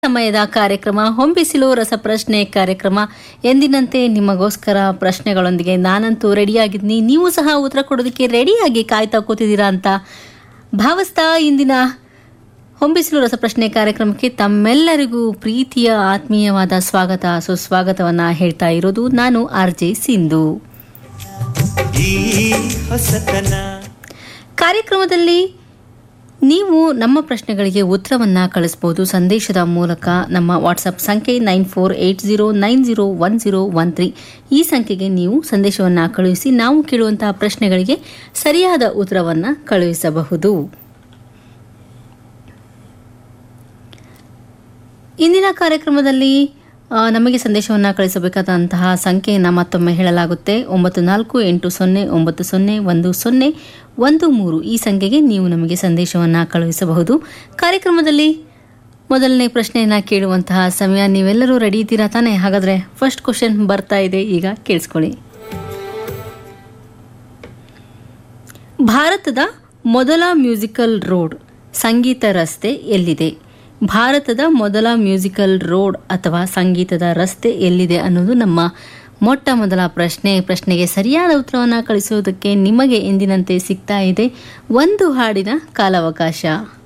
ಸಮಯದ ಕಾರ್ಯಕ್ರಮ ಹೊಂಬಿಸಿಲು ರಸಪ್ರಶ್ನೆ ಕಾರ್ಯಕ್ರಮ. ಎಂದಿನಂತೆ ನಿಮಗೋಸ್ಕರ ಪ್ರಶ್ನೆಗಳೊಂದಿಗೆ ನಾನಂತೂ ರೆಡಿಯಾಗಿದ್ದೀನಿ. ನೀವು ಸಹ ಉತ್ತರ ಕೊಡೋದಕ್ಕೆ ರೆಡಿಯಾಗಿ ಕಾಯ್ತಾ ಕೂತಿದ್ದೀರಾ ಅಂತ ಭಾವಿಸ್ತಾ ಇಂದಿನ ಹೊಂಬಿಸಿಲು ರಸಪ್ರಶ್ನೆ ಕಾರ್ಯಕ್ರಮಕ್ಕೆ ತಮ್ಮೆಲ್ಲರಿಗೂ ಪ್ರೀತಿಯ ಆತ್ಮೀಯವಾದ ಸ್ವಾಗತ ಸುಸ್ವಾಗತವನ್ನ ಹೇಳ್ತಾ ಇರೋದು ನಾನು RJ ಸಿಂಧು. ಕಾರ್ಯಕ್ರಮದಲ್ಲಿ ನೀವು ನಮ್ಮ ಪ್ರಶ್ನೆಗಳಿಗೆ ಉತ್ತರವನ್ನು ಕಳಿಸಬಹುದು ಸಂದೇಶದ ಮೂಲಕ. ನಮ್ಮ ವಾಟ್ಸಪ್ ಸಂಖ್ಯೆ 9480901013. ಈ ಸಂಖ್ಯೆಗೆ ನೀವು ಸಂದೇಶವನ್ನು ಕಳುಹಿಸಿ ನಾವು ಕೇಳುವಂತಹ ಪ್ರಶ್ನೆಗಳಿಗೆ ಸರಿಯಾದ ಉತ್ತರವನ್ನು ಕಳುಹಿಸಬಹುದು. ಇಂದಿನ ಕಾರ್ಯಕ್ರಮದಲ್ಲಿ ನಮಗೆ ಸಂದೇಶವನ್ನು ಕಳಿಸಬೇಕಾದಂತಹ ಸಂಖ್ಯೆಯನ್ನು ಮತ್ತೊಮ್ಮೆ ಹೇಳಲಾಗುತ್ತೆ. 9480901013. ಈ ಸಂಖ್ಯೆಗೆ ನೀವು ನಮಗೆ ಸಂದೇಶವನ್ನು ಕಳುಹಿಸಬಹುದು. ಕಾರ್ಯಕ್ರಮದಲ್ಲಿ ಮೊದಲನೇ ಪ್ರಶ್ನೆಯನ್ನು ಕೇಳುವಂತಹ ಸಮಯ. ನೀವೆಲ್ಲರೂ ರೆಡಿ ಇದ್ದೀರಾ ತಾನೆ? ಹಾಗಾದರೆ ಫಸ್ಟ್ ಕ್ವಶನ್ ಬರ್ತಾ ಇದೆ, ಈಗ ಕೇಳಿಸ್ಕೊಳ್ಳಿ. ಭಾರತದ ಮೊದಲ ಮ್ಯೂಸಿಕಲ್ ರೋಡ್ ಸಂಗೀತ ರಸ್ತೆ ಎಲ್ಲಿದೆ? ಭಾರತದ ಮೊದಲ ಮ್ಯೂಸಿಕಲ್ ರೋಡ್ ಅಥವಾ ಸಂಗೀತದ ರಸ್ತೆ ಎಲ್ಲಿದೆ ಅನ್ನೋದು ನಮ್ಮ ಮೊಟ್ಟ ಮೊದಲ ಪ್ರಶ್ನೆಗೆ ಸರಿಯಾದ ಉತ್ತರವನ್ನು ಕಳಿಸುವುದಕ್ಕೆ ನಿಮಗೆ ಎಂದಿನಂತೆ ಸಿಗ್ತಾ ಇದೆ ಒಂದು ಹಾಡಿನ ಕಾಲಾವಕಾಶ.